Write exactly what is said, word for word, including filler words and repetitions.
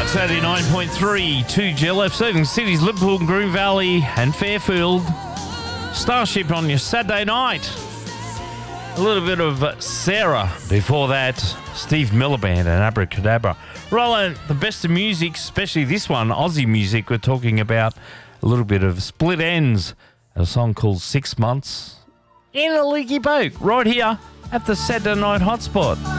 Rocks eighty-nine point three, two G L F, serving cities Liverpool, Green Valley and Fairfield. Starship on your Saturday night. A little bit of Sarah before that. Steve Miller Band and Abracadabra. Rolling the best of music, especially this one, Aussie music. We're talking about a little bit of Split Ends, a song called Six Months in a Leaky Boat, right here at the Saturday Night Hotspot.